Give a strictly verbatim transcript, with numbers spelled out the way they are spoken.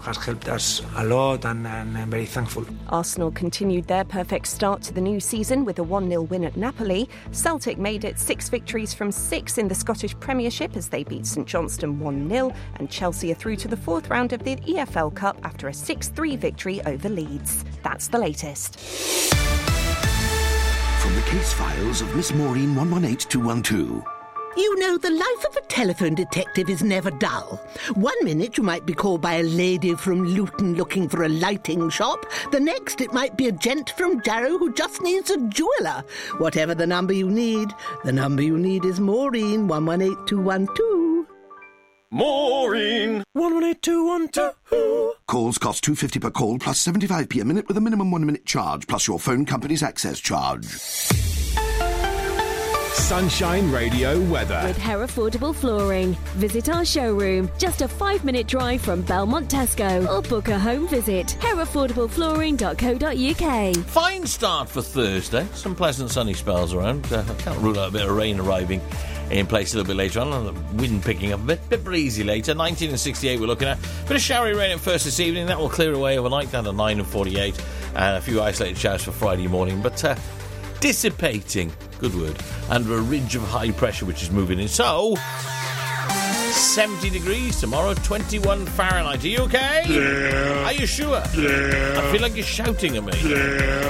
has helped us a lot, and, and I'm very thankful. Arsenal continued their perfect start to the new season with a one nil win at Napoli. Celtic made it six victories from six in the Scottish Premiership as they beat St Johnstone one nil, and Chelsea are through to the fourth round of the E F L Cup after a six three victory over Leeds. That's the latest. From the case files of Miss Maureen one one eight two one two. You know, the life of a telephone detective is never dull. One minute you might be called by a lady from Luton looking for a lighting shop. The next it might be a gent from Jarrow who just needs a jeweller. Whatever the number you need, the number you need is Maureen one one eight two one two. Maureen one one eight two one two. Calls cost two pounds fifty per call plus seventy-five p a minute with a minimum one minute charge plus your phone company's access charge. Sunshine Radio weather. With Herefordable Flooring. Visit our showroom, just a five-minute drive from Belmont Tesco, or book a home visit. herefordable flooring dot co dot uk. Fine start for Thursday. Some pleasant sunny spells around. Uh, I can't rule out a bit of rain arriving in place a little bit later on, and the wind picking up a bit, bit breezy later. nineteen and sixty-eight we're looking at. Bit of showery rain at first this evening. That will clear away overnight down to nine and forty-eight, and a few isolated showers for Friday morning. But uh, dissipating, good word, under a ridge of high pressure which is moving in. So, seventy degrees tomorrow, twenty-one Fahrenheit. Are you okay? Yeah. Are you sure? Yeah. I feel like you're shouting at me. Yeah.